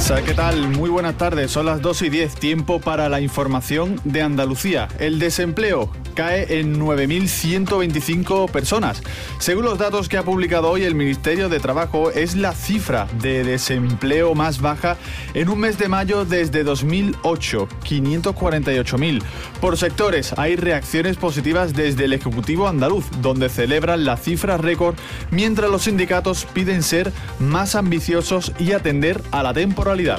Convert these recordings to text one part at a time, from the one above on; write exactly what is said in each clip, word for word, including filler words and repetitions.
días, ¿qué tal? Muy buenas tardes, son las dos y diez, tiempo para la información de Andalucía. El desempleo cae en nueve mil ciento veinticinco personas. Según los datos que ha publicado hoy el Ministerio de Trabajo, es la cifra de desempleo más baja en un mes de mayo desde dos mil ocho, quinientos cuarenta y ocho mil. Por sectores, hay reacciones positivas desde el Ejecutivo andaluz, donde celebran la cifra récord, mientras los sindicatos piden ser más ambiciosos y atender a la temporalidad.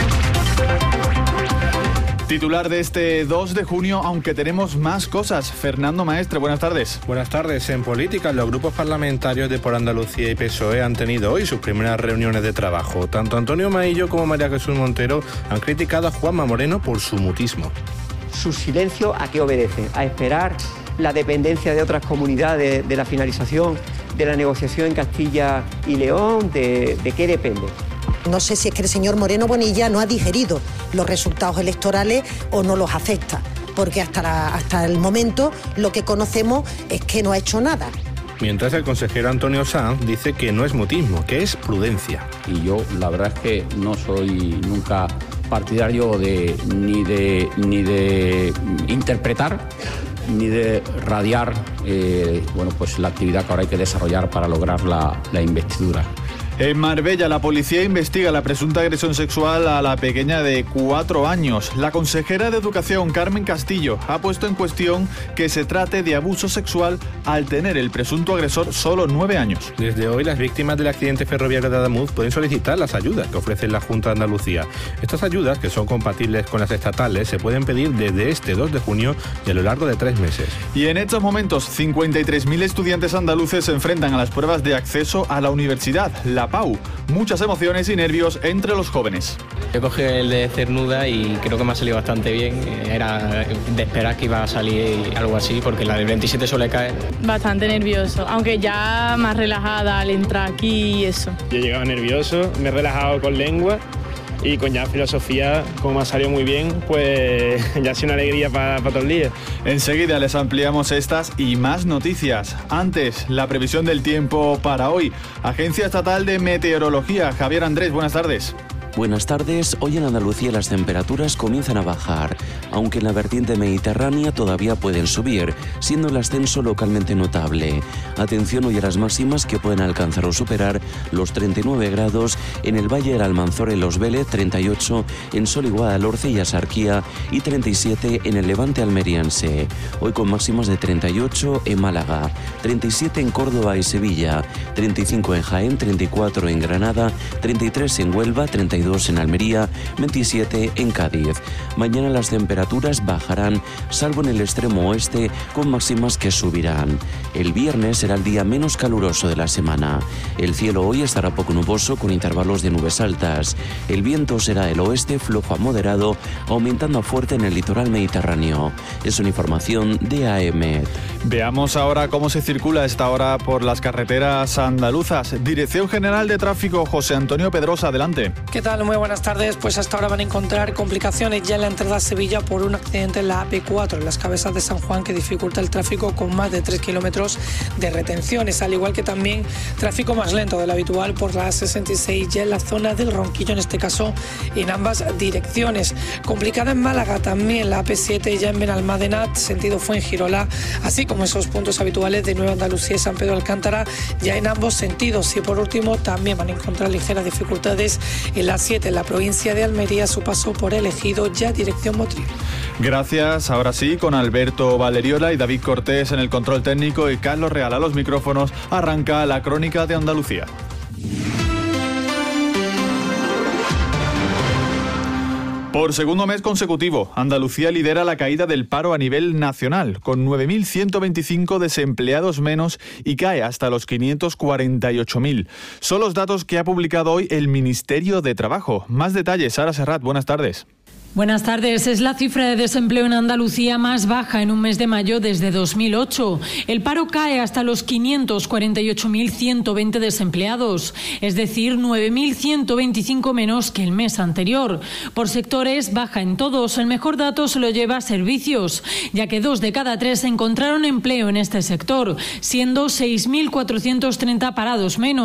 Titular de este dos de junio, aunque tenemos más cosas. Fernando Maestre, buenas tardes. Buenas tardes. En política, los grupos parlamentarios de Por Andalucía y P S O E han tenido hoy sus primeras reuniones de trabajo. Tanto Antonio Maillo como María Jesús Montero han criticado a Juanma Moreno por su mutismo. ¿Su silencio a qué obedece? ¿A esperar la dependencia de otras comunidades de la finalización de la negociación en Castilla y León? ¿De, de qué depende? No sé si es que el señor Moreno Bonilla no ha digerido los resultados electorales o no los acepta, porque hasta, la, hasta el momento lo que conocemos es que no ha hecho nada. Mientras el consejero Antonio Sanz dice que no es mutismo, que es prudencia. Y yo la verdad es que no soy nunca partidario de ni de ni de interpretar ni de radiar eh, bueno, pues la actividad que ahora hay que desarrollar para lograr la, la investidura. En Marbella, la policía investiga la presunta agresión sexual a la pequeña de cuatro años. La consejera de Educación, Carmen Castillo, ha puesto en cuestión que se trate de abuso sexual al tener el presunto agresor solo nueve años. Desde hoy, las víctimas del accidente ferroviario de Adamuz pueden solicitar las ayudas que ofrece la Junta de Andalucía. Estas ayudas, que son compatibles con las estatales, se pueden pedir desde este dos de junio y a lo largo de tres meses. Y en estos momentos, cincuenta y tres mil estudiantes andaluces se enfrentan a las pruebas de acceso a la universidad, la P A U. Muchas emociones y nervios entre los jóvenes. Yo cogí el de Cernuda y creo que me ha salido bastante bien. Era de esperar que iba a salir algo así, porque la del veintisiete suele caer. Bastante nervioso, aunque ya más relajada al entrar aquí y eso. Yo llegaba nervioso, me he relajado con lengua y con ya filosofía, como me ha salido muy bien, pues ya ha sido una alegría para pa todo el día. Enseguida les ampliamos estas y más noticias. Antes, la previsión del tiempo para hoy. Agencia Estatal de Meteorología. Javier Andrés, buenas tardes. Buenas tardes. Hoy en Andalucía las temperaturas comienzan a bajar, aunque en la vertiente mediterránea todavía pueden subir, siendo el ascenso localmente notable. Atención hoy a las máximas, que pueden alcanzar o superar los treinta y nueve grados en el Valle del Almanzora y Los Vélez, treinta y ocho en Sol y Guadalhorce y Axarquía y treinta y siete en el Levante almeriense. Hoy con máximas de treinta y ocho en Málaga, treinta y siete en Córdoba y Sevilla, treinta y cinco en Jaén, treinta y cuatro en Granada, treinta y tres en Huelva, treinta y dos en Almería, veintisiete en Cádiz. Mañana las temperaturas bajarán, salvo en el extremo oeste, con máximas que subirán. El viernes será el día menos caluroso de la semana. El cielo hoy estará poco nuboso, con intervalos de nubes altas. El viento será del oeste, flojo a moderado, aumentando a fuerte en el litoral mediterráneo. Es una información de A M. Veamos ahora cómo se circula a esta hora por las carreteras andaluzas. Dirección General de Tráfico, José Antonio Pedrosa, adelante. ¿Qué tal? Muy buenas tardes. Pues hasta ahora van a encontrar complicaciones ya en la entrada a Sevilla por un accidente en la A P cuatro, en las cabezas de San Juan, que dificulta el tráfico con más de tres kilómetros de retenciones, al igual que también tráfico más lento de lo habitual por la A sesenta y seis ya en la zona del Ronquillo, en este caso en ambas direcciones. Complicada en Málaga también la A P siete ya en Benalmádena, sentido Fuengirola, así como esos puntos habituales de Nueva Andalucía y San Pedro Alcántara ya en ambos sentidos. Y por último también van a encontrar ligeras dificultades en la siete en la provincia de Almería, su paso por El Ejido, ya dirección Motril. Gracias. Ahora sí, con Alberto Valeriola y David Cortés en el control técnico y Carlos Real a los micrófonos, arranca la Crónica de Andalucía. Por segundo mes consecutivo, Andalucía lidera la caída del paro a nivel nacional, con nueve mil ciento veinticinco desempleados menos y cae hasta los quinientos cuarenta y ocho mil. Son los datos que ha publicado hoy el Ministerio de Trabajo. Más detalles, Sara Serrat, buenas tardes. Buenas tardes. Es la cifra de desempleo en Andalucía más baja en un mes de mayo desde dos mil ocho. El paro cae hasta los quinientos cuarenta y ocho mil ciento veinte desempleados, es decir, nueve mil ciento veinticinco menos que el mes anterior. Por sectores, baja en todos. El mejor dato se lo lleva servicios, ya que dos de cada tres encontraron empleo en este sector, siendo seis mil cuatrocientos treinta parados menos.